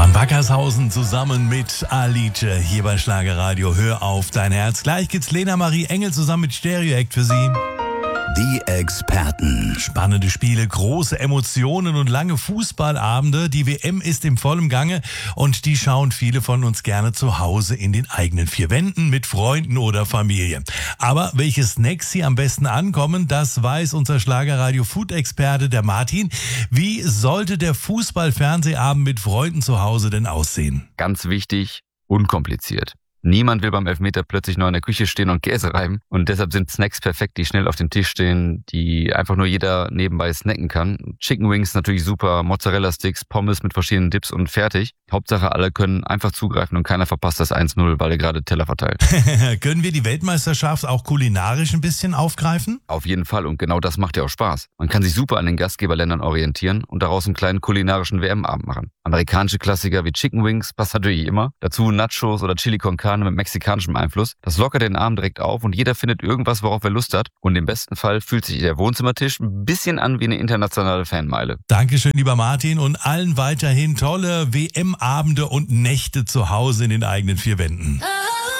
Van Wackershausen zusammen mit Alice hier bei Schlagerradio. Hör auf dein Herz. Gleich gibt's Lena Marie Engel zusammen mit Stereo Act für Sie. Die Experten. Spannende Spiele, große Emotionen und lange Fußballabende. Die WM ist im vollen Gange und die schauen viele von uns gerne zu Hause in den eigenen vier Wänden mit Freunden oder Familie. Aber welche Snacks hier am besten ankommen, das weiß unser Schlagerradio-Food-Experte, der Martin. Wie sollte der Fußball-Fernsehabend mit Freunden zu Hause denn aussehen? Ganz wichtig, unkompliziert. Niemand will beim Elfmeter plötzlich noch in der Küche stehen und Käse reiben. Und deshalb sind Snacks perfekt, die schnell auf dem Tisch stehen, die einfach nur jeder nebenbei snacken kann. Chicken Wings natürlich super, Mozzarella-Sticks, Pommes mit verschiedenen Dips und fertig. Hauptsache, alle können einfach zugreifen und keiner verpasst das 1-0, weil er gerade Teller verteilt. Können wir die Weltmeisterschaft auch kulinarisch ein bisschen aufgreifen? Auf jeden Fall, und genau das macht ja auch Spaß. Man kann sich super an den Gastgeberländern orientieren und daraus einen kleinen kulinarischen WM-Abend machen. Amerikanische Klassiker wie Chicken Wings passt natürlich immer. Dazu Nachos oder Chili con Carne mit mexikanischem Einfluss. Das lockert den Abend direkt auf und jeder findet irgendwas, worauf er Lust hat. Und im besten Fall fühlt sich der Wohnzimmertisch ein bisschen an wie eine internationale Fanmeile. Dankeschön, lieber Martin, und allen weiterhin tolle WM-Abende und Nächte zu Hause in den eigenen vier Wänden.